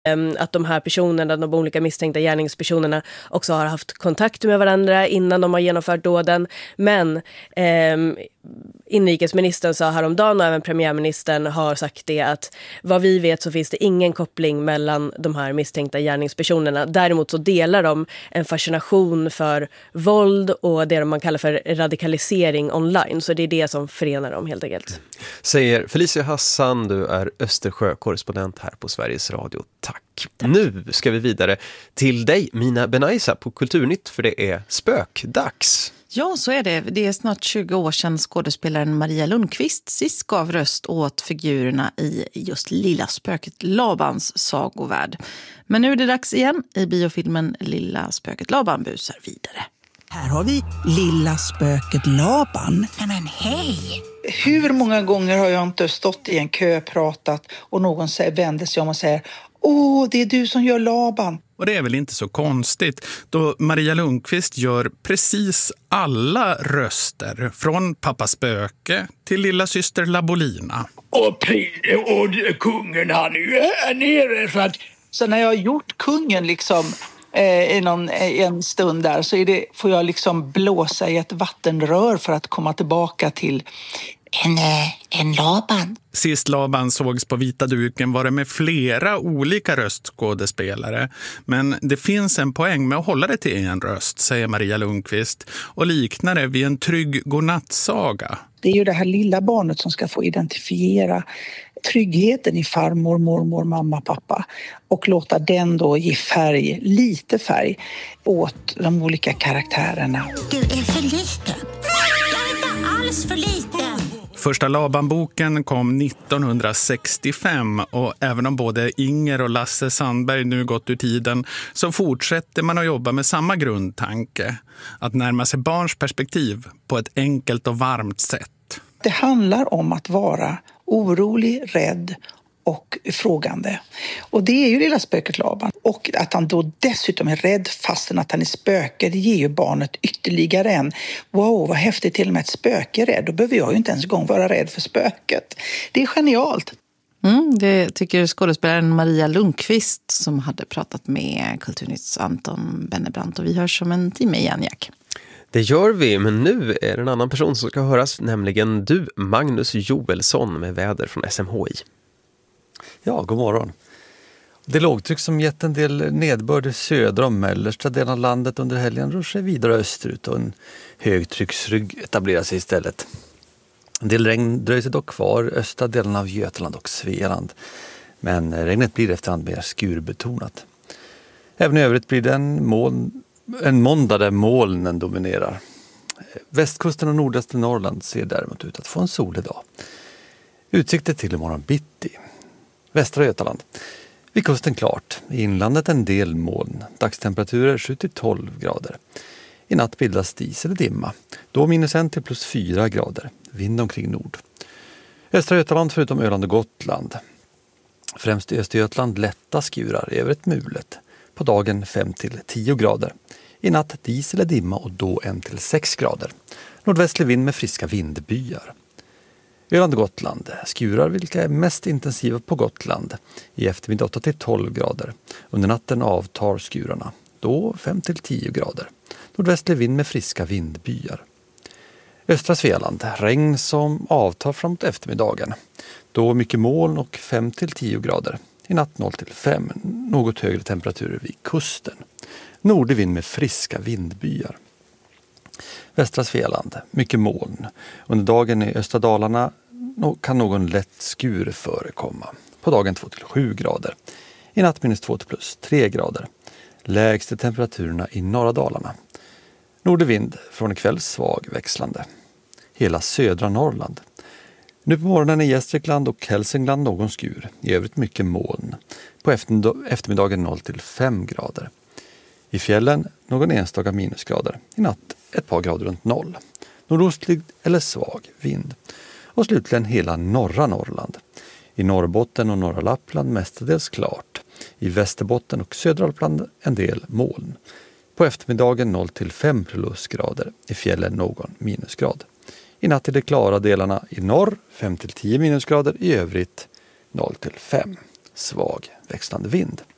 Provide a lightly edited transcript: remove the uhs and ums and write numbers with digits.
Att de här personerna, de olika misstänkta gärningspersonerna också har haft kontakt med varandra innan de har genomfört dåden. Men inrikesministern sa häromdagen och även premiärministern har sagt det att vad vi vet så finns det ingen koppling mellan de här misstänkta gärningspersonerna. Däremot så delar de en fascination för våld och det man kallar för radikalisering online. Så det är det som förenar dem helt enkelt. Säger Felicia Hassan, du är Östersjö-korrespondent här på Sveriges Radio. Tack. Nu ska vi vidare till dig, Mina Benaisa, på Kulturnytt, för det är spökdags. Ja, så är det. Det är snart 20 år sedan skådespelaren Maria Lundqvist sist gav röst åt figurerna i just Lilla spöket Labans sagovärld. Men nu är det dags igen i biofilmen Lilla spöket Laban busar vidare. Här har vi Lilla spöket Laban. Men hej! Hur många gånger har jag inte stått i en kö, pratat och någon vänder sig om och säger: åh, det är du som gör Laban. Och det är väl inte så konstigt då Maria Lundqvist gör precis alla röster från Pappa Spöke till lilla syster Labolina. Och kungen han nu är nere Så när jag har gjort kungen liksom i en stund där så får jag liksom blåsa i ett vattenrör för att komma tillbaka till en Laban. Sist Laban sågs på vita duken var det med flera olika röstskådespelare. Men det finns en poäng med att hålla det till en röst, säger Maria Lundqvist, och liknar det vid en trygg godnattsaga. Det är ju det här lilla barnet som ska få identifiera tryggheten i farmor, mormor, mamma, pappa och låta den då ge lite färg åt de olika karaktärerna. Du är för liten. Jag är inte alls för liten. Första Laban-boken kom 1965 och även om både Inger och Lasse Sandberg nu gått ur tiden så fortsätter man att jobba med samma grundtanke. Att närma sig barns perspektiv på ett enkelt och varmt sätt. Det handlar om att vara orolig, rädd och frågande. Och det är ju Lilla spöket Laban. Och att han då dessutom är rädd fastän att han är spöke, det ger ju barnet ytterligare en wow, vad häftigt, till och med ett spöke är rädd. Då behöver jag ju inte ens gång vara rädd för spöket. Det är genialt. Det tycker skådespelaren Maria Lundqvist som hade pratat med Kulturnytts Anton Bennebrant, och vi hörs om en timme igen, Jack. Det gör vi, men nu är det en annan person som ska höras, nämligen du, Magnus Joelsson, med väder från SMHI. Ja, god morgon. Det lågtryck som gett en del nedbörd i södra och mellersta delen av landet under helgen rör sig vidare österut och en högtrycksrygg etablerar sig istället. En del regn dröjer sig dock kvar i östra delen av Götaland och Svealand, men regnet blir efterhand mer skurbetonat. Även i övrigt blir det en måndag där molnen dominerar. Västkusten och nordöstra Norrland ser däremot ut att få en solig dag. Utsikter till imorgon bitti. Västra Götaland. Vid kusten klart. I inlandet en del moln. Dagstemperaturer 7-12 grader. I natt bildas dis eller dimma. Då -1 till +4 grader. Vind omkring nord. Östra Götaland förutom Öland och Gotland. Främst i Östergötland lätta skurar över ett mulet. På dagen 5-10 grader. I natt dis eller dimma och då 1-6 grader. Nordvästlig vind med friska vindbyar. Öland och Gotland. Skurar vilka är mest intensiva på Gotland. I eftermiddag 8-12 grader. Under natten avtar skurarna. Då 5-10 grader. Nordvästlig vind med friska vindbyar. Östra Svealand. Regn som avtar framåt eftermiddagen. Då mycket moln och 5-10 grader. I natt 0-5. Något högre temperaturer vid kusten. Nordlig vind med friska vindbyar. Västra Svealand. Mycket moln. Under dagen i östra Dalarna kan någon lätt skur förekomma. På dagen 2-7 grader. I natt -2 till +3 grader. Lägsta temperaturerna i norra Dalarna. Nordlig vind från ikväll svag växlande. Hela södra Norrland. Nu på morgonen i Gästrikland och Hälsingland någon skur. I övrigt mycket moln. På eftermiddagen 0-5 grader. I fjällen någon enstaka minusgrader. I natt ett par grader runt 0. Nordostlig eller svag vind. Och slutligen hela norra Norrland. I Norrbotten och norra Lappland mestadels klart. I Västerbotten och södra Lappland en del moln. På eftermiddagen 0-5 plusgrader. I fjällen någon minusgrad. I natt är det klara delarna i norr 5-10 minusgrader. I övrigt 0-5. Svag växlande vind.